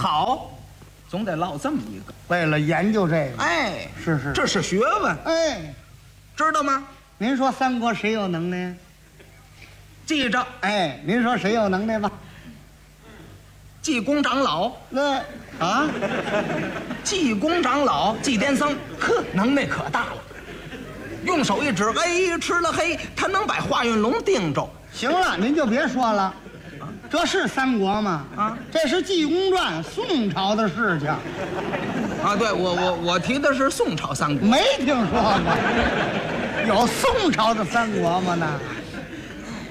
好，总得落这么一个。 为了研究这个， 哎， 是， 这是学问， 哎， 知道吗？ 您说三国谁有能耐？ 记着， 哎，您说谁有能耐吧？ 济公长老， 那啊， 济公长老，济癫僧，呵，能耐可大了。用手一指，哎，吃了黑，他能把华运龙定着。 行了，您就别说了，这是三国吗？ 啊， 这是《济公传》宋朝的事情， 啊，对，我提的是宋朝三国， 没听说过，有宋朝的三国吗？那。